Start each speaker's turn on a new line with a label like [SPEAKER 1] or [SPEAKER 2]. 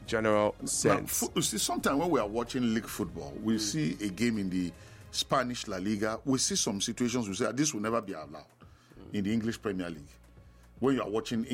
[SPEAKER 1] general sense.
[SPEAKER 2] You see, sometimes when we are watching league football, we see a game in the Spanish La Liga, we see some situations we say this will never be allowed in the English Premier League. When you are watching